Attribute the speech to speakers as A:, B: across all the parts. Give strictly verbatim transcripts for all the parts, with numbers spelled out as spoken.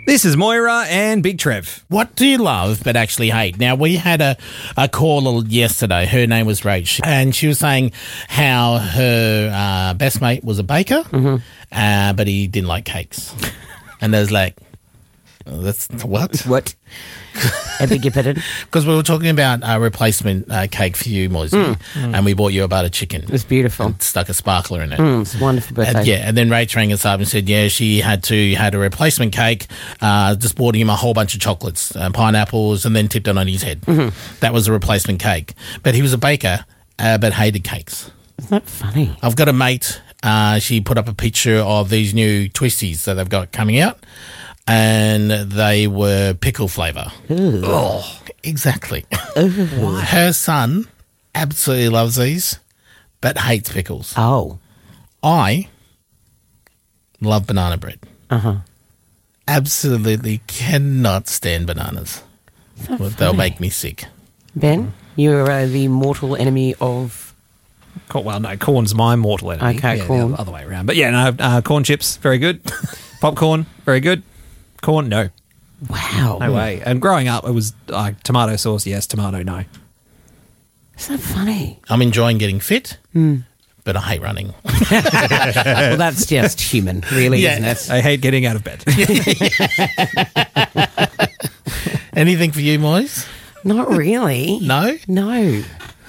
A: This is Moira and Big Trev.
B: What do you love but actually hate? Now, we had a, a caller yesterday. Her name was Rach, and she was saying how her uh, best mate was a baker, mm-hmm. uh, but he didn't like cakes. And there's like, oh, that's what?
C: What? I beg your pardon?
B: Because we were talking about a replacement uh, cake for you, Moisey, mm. mm. and we bought you a butter chicken.
C: It was beautiful.
B: And stuck a sparkler in it.
C: Mm, it's a wonderful birthday.
B: And, yeah, and then Rach rang us up and said, yeah, she had to had a replacement cake, uh, just bought him a whole bunch of chocolates, uh, pineapples, and then tipped it on his head. Mm-hmm. That was a replacement cake. But he was a baker, uh, but hated cakes.
C: Isn't that funny?
B: I've got a mate, uh, she put up a picture of these new twisties that they've got coming out, and they were pickle flavour. Oh, exactly. Her son absolutely loves these, but hates pickles.
C: Oh.
B: I love banana bread.
C: Uh-huh.
B: Absolutely cannot stand bananas. Well, they'll make me sick.
C: Ben, you're uh, the mortal enemy of...
A: Well, no, corn's my mortal enemy.
C: Okay,
A: yeah,
C: corn.
A: The other way around. But yeah, no, uh, corn chips, very good. Popcorn, very good. Corn, no.
C: Wow.
A: No way. And growing up, it was like tomato sauce, yes, tomato, no.
C: Isn't that funny?
B: I'm enjoying getting fit,
C: mm.
B: but I hate running.
C: Well, that's just human, really,
B: yeah.
C: isn't it?
A: I hate getting out of bed.
B: Anything for you, Moise?
C: Not really.
B: No?
C: No.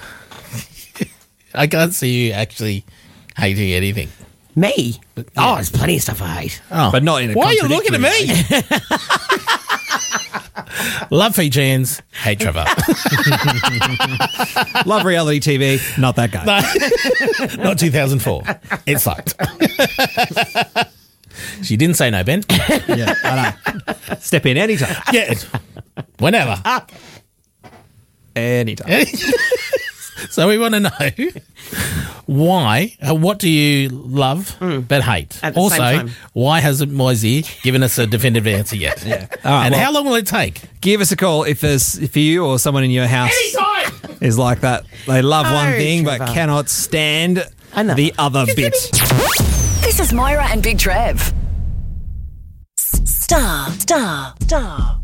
B: I can't see you actually hating anything.
C: Me?
B: Yeah.
C: Oh, there's plenty of stuff I hate.
B: Oh.
A: But not in a
B: Why are you looking at
A: contradictory
B: me? Love Fijians, hate Trevor.
A: Love reality T V, not that guy.
B: No. Not two thousand four. It sucked. She didn't say no, Ben.
A: Yeah, I know. Step in anytime.
B: Yeah. Whenever.
A: Anytime.
B: So we want to know why, uh, what do you love mm. but hate?
C: At the
B: also,
C: same time.
B: why hasn't Moisey given us a definitive answer yet?
A: Yeah. All right,
B: and
A: well,
B: how long will it take?
A: Give us a call if there's if you or someone in your house
B: Anytime!
A: is like that. They love
C: Oh,
A: one thing
C: Trevor.
A: but cannot stand
C: Another.
A: the other bit.
D: This is Moira and Big Trev. Star, star, star.